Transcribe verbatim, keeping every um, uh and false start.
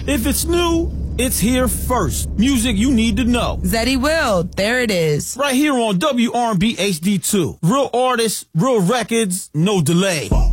If it's new, it's here first. Music you need to know. Zeddy Will, there it is. Right here on W R and B H D two. Real artists, real records, no delay.